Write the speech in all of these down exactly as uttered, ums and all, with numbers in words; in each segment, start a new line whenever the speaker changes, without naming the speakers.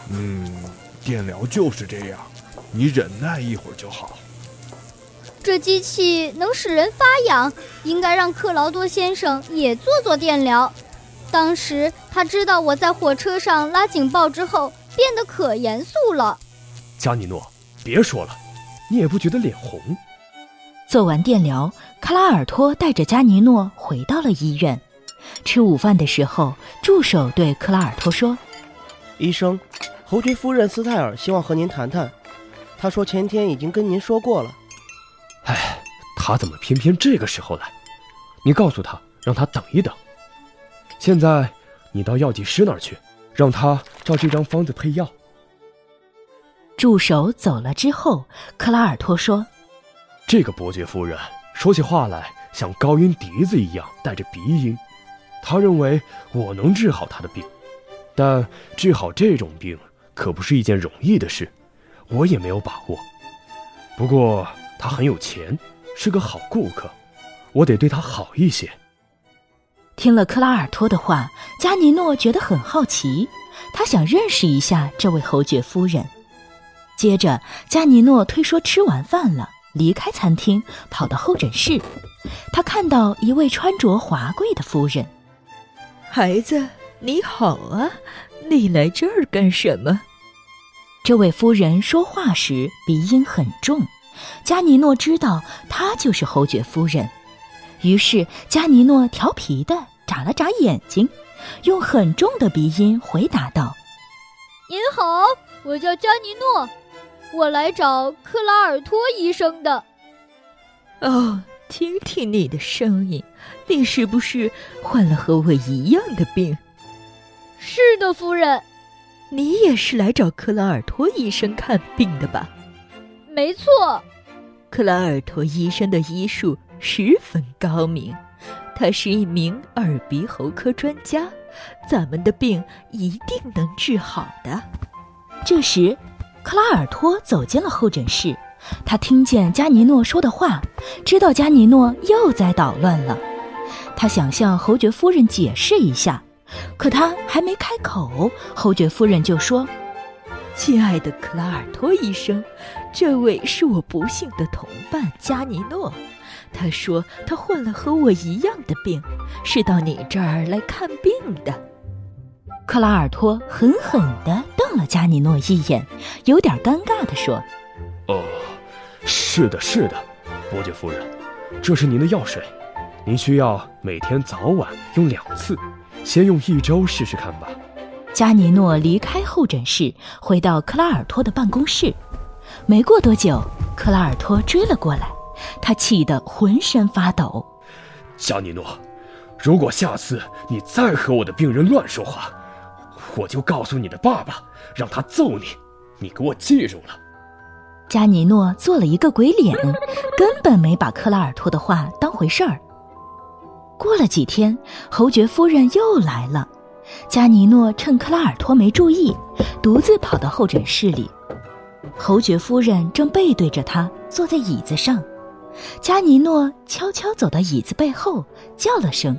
嗯，电疗就是这样，你忍耐一会儿就好。
这机器能使人发痒，应该让克劳多先生也做做电疗。当时他知道我在火车上拉警报之后，变得可严肃了。
加尼诺，别说了，你也不觉得脸红？
做完电疗，克拉尔托带着加尼诺回到了医院。吃午饭的时候，助手对克拉尔托说：
医生，侯爵夫人斯泰尔希望和您谈谈，她说前天已经跟您说过了。
唉，他怎么偏偏这个时候来？你告诉他，让他等一等。现在你到药剂师那儿去，让他照这张方子配药。
助手走了之后，克拉尔托说：
这个伯爵夫人说起话来像高音笛子一样带着鼻音，他认为我能治好他的病，但治好这种病可不是一件容易的事，我也没有把握。不过他很有钱，是个好顾客，我得对他好一些。
听了克拉尔托的话，加尼诺觉得很好奇，他想认识一下这位侯爵夫人。接着，加尼诺推说吃完饭了，离开餐厅，跑到候诊室。他看到一位穿着华贵的夫人。
孩子，你好啊，你来这儿干什么？
这位夫人说话时鼻音很重，加尼诺知道她就是侯爵夫人。于是加尼诺调皮地眨了眨眼睛，用很重的鼻音回答道：
您好，我叫加尼诺，我来找克拉尔托医生的。
哦，听听你的声音，你是不是患了和我一样的病？
是的，夫人。
你也是来找克拉尔托医生看病的吧？
没错。
克拉尔托医生的医术十分高明，他是一名耳鼻喉科专家，咱们的病一定能治好的。
这时克拉尔托走进了候诊室，他听见加尼诺说的话，知道加尼诺又在捣乱了。他想向侯爵夫人解释一下，可他还没开口，侯爵夫人就说：
亲爱的克拉尔托医生，这位是我不幸的同伴加尼诺，他说他患了和我一样的病，是到你这儿来看病的。
克拉尔托狠狠地瞪了加尼诺一眼，有点尴尬地说：
哦，是的是的，伯爵夫人，这是您的药水，您需要每天早晚用两次，先用一周试试看吧。
加尼诺离开候诊室，回到克拉尔托的办公室。没过多久，克拉尔托追了过来，他气得浑身发抖。
加尼诺，如果下次你再和我的病人乱说话，我就告诉你的爸爸，让他揍你，你给我记住了。
加尼诺做了一个鬼脸，根本没把克拉尔托的话当回事儿。过了几天，侯爵夫人又来了。加尼诺趁克拉尔托没注意，独自跑到候诊室里。侯爵夫人正背对着他坐在椅子上，加尼诺悄悄走到椅子背后，叫了声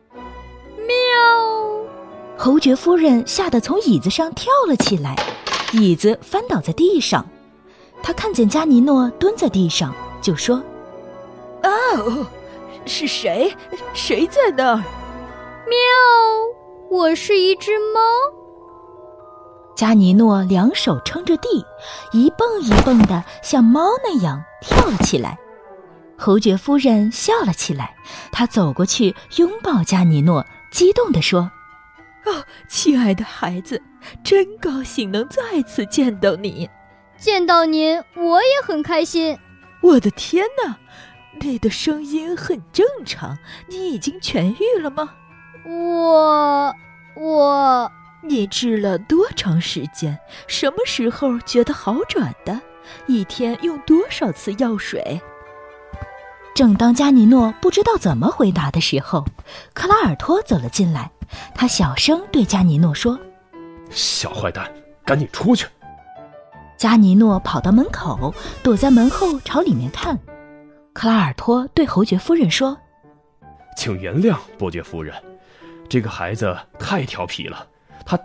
喵。
侯爵夫人吓得从椅子上跳了起来，椅子翻倒在地上。他看见加尼诺蹲在地上，就说：
哦，是谁？谁在那儿？
喵，我是一只猫。
加尼诺两手撑着地，一蹦一蹦地像猫那样跳了起来。侯爵夫人笑了起来，她走过去拥抱加尼诺，激动地说：
哦，亲爱的孩子，真高兴能再次见到你。
见到您，我也很开心。
我的天哪，你的声音很正常，你已经痊愈了吗？
我我
你治了多长时间？什么时候觉得好转的？一天用多少次药水？
正当加尼诺不知道怎么回答的时候，克拉尔托走了进来，他小声对加尼诺说：
小坏蛋，赶紧出去。
加尼诺跑到门口，躲在门后朝里面看。克拉尔托对侯爵夫人说：
请原谅伯爵夫人，这个孩子太调皮了，